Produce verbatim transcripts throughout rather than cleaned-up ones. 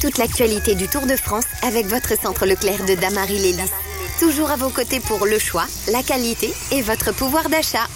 toute l'actualité du Tour de France avec votre centre Leclerc de Damary-Lélis. Toujours à vos côtés pour le choix, la qualité et votre pouvoir d'achat.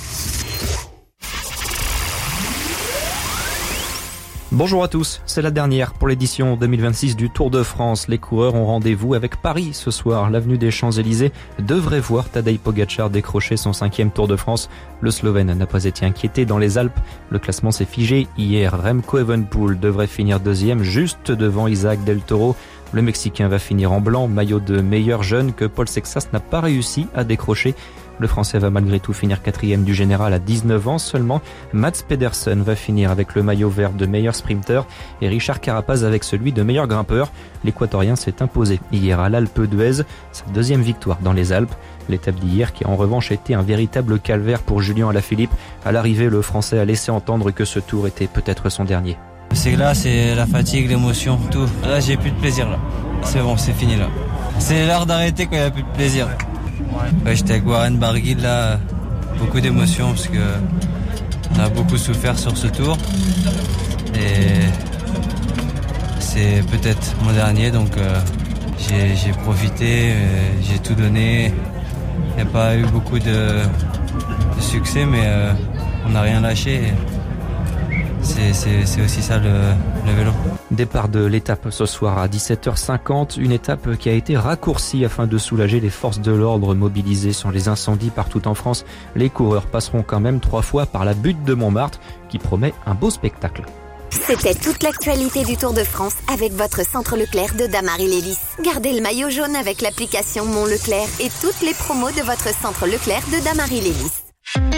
Bonjour à tous, c'est la dernière pour l'édition deux mille vingt-six du Tour de France. Les coureurs ont rendez-vous avec Paris ce soir. L'avenue des Champs-Élysées devrait voir Tadej Pogačar décrocher son cinquième Tour de France. Le Slovène n'a pas été inquiété dans les Alpes. Le classement s'est figé hier. Remco Evenepoel devrait finir deuxième juste devant Isaac Del Toro. Le Mexicain va finir en blanc, maillot de meilleur jeune que Paul Sexas n'a pas réussi à décrocher. Le Français va malgré tout finir quatrième du général à dix-neuf ans seulement. Mats Pedersen va finir avec le maillot vert de meilleur sprinter et Richard Carapaz avec celui de meilleur grimpeur. L'Équatorien s'est imposé hier à l'Alpe d'Huez, sa deuxième victoire dans les Alpes. L'étape d'hier qui a en revanche été un véritable calvaire pour Julien Alaphilippe. À l'arrivée, le Français a laissé entendre que ce tour était peut-être son dernier. C'est là, c'est la fatigue, l'émotion, tout. Là, j'ai plus de plaisir là. C'est bon, c'est fini là. C'est l'heure d'arrêter quand il n'y a plus de plaisir. Ouais, j'étais avec Warren Barguil là, beaucoup d'émotions parce que on a beaucoup souffert sur ce tour et c'est peut-être mon dernier, donc euh, j'ai, j'ai profité, euh, j'ai tout donné. Il n'y a pas eu beaucoup de, de succès, mais euh, on n'a rien lâché. C'est, c'est, c'est aussi ça le, le vélo. Départ de l'étape ce soir à dix-sept heures cinquante, une étape qui a été raccourcie afin de soulager les forces de l'ordre mobilisées sur les incendies partout en France. Les coureurs passeront quand même trois fois par la butte de Montmartre qui promet un beau spectacle. C'était toute l'actualité du Tour de France avec votre centre Leclerc de Damary-Lélis. Gardez le maillot jaune avec l'application Mon Leclerc et toutes les promos de votre centre Leclerc de Damary-Lélis.